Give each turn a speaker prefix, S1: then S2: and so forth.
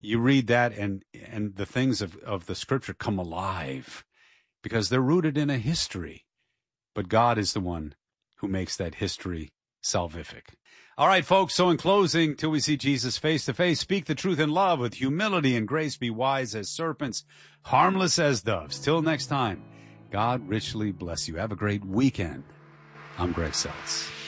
S1: you read that and the things of the scripture come alive because they're rooted in a history. But God is the one who makes that history salvific. All right, folks, so in closing, till we see Jesus face to face, speak the truth in love with humility and grace, be wise as serpents, harmless as doves. Till next time, God richly bless you. Have a great weekend. I'm Greg Seltz.